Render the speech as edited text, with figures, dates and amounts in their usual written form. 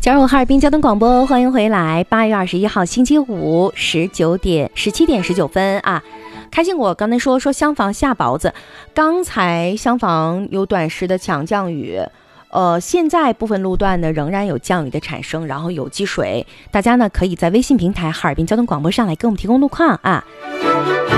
加入哈尔滨交通广播，欢迎回来。8月21号星期五17点19分啊。开心果刚才说厢房下雹子，刚才厢房有短时的强降雨，现在部分路段呢仍然有降雨的产生，然后有积水，大家呢可以在微信平台哈尔滨交通广播上来给我们提供路况啊。